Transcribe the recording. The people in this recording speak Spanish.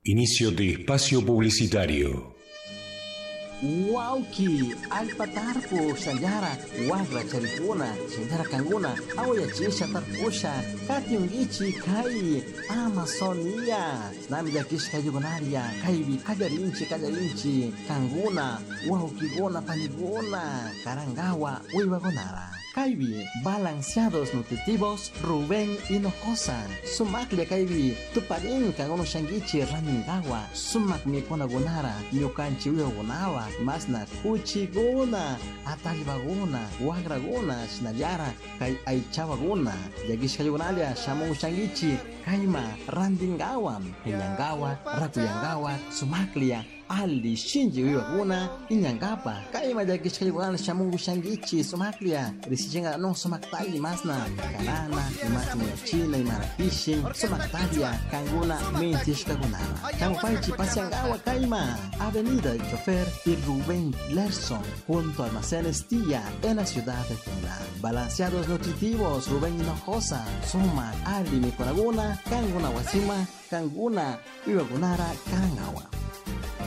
Inicio de espacio publicitario. Wauki, alpatarpo, shayara, wagra, charipuna, shayara kanguna, aoya chisha tarpusha, katiungichi, kai, Amazonia, nami ya kisha yugonaria, kaibi, kajarinchi, kanguna, wauki gona, panigona, karangawa, uiwagonara. Kaibi, balanceados nutritivos, Rubén Hinojosa. Sumaklia Kaibi, Tuparin, Kagono Shangichi, Ramingawa, Sumak mi Konagonara, Nyukanchi Uyogonawa, Masna Kuchi Gona, Atalibagona, Wagragona, Shinayara, Kai Aichawagona, Yagisha Yugonalia, Shamu Shangichi, Kaima, Randingawa, Penyangawa, Rakuyangawa, Sumaklia, Ali Shinji Uyogoona, Inyangapa, Kaima Yagisha Yugonalia, Shamu Shangichi, Sumaklia, Risichenga no Sumaktali Masna, Karana, Imatni China, Imarakishi, Sumaktalia, Kanguna, Mentishka Gunara. Champaichi Pasiangawa Kaima, Avenida Chofer y Rubén Lerson, junto a Almacenes Tía, en la ciudad de Tula. Balanceados nutritivos, Rubén Hinojosa, Suma, Ali Mikonaguna, Kanguna Wasima, Kanguna, Uyogonara, Karangawa.